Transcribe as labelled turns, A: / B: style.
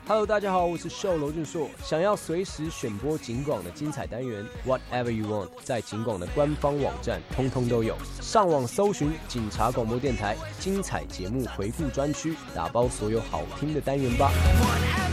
A: Hello， 大家好，我是秀罗俊硕。想要随时选播警广的精彩单元 ，Whatever You Want， 在警广的官方网站通通都有。上网搜寻警察广播电台精彩节目回顾专区，打包所有好听的单元吧。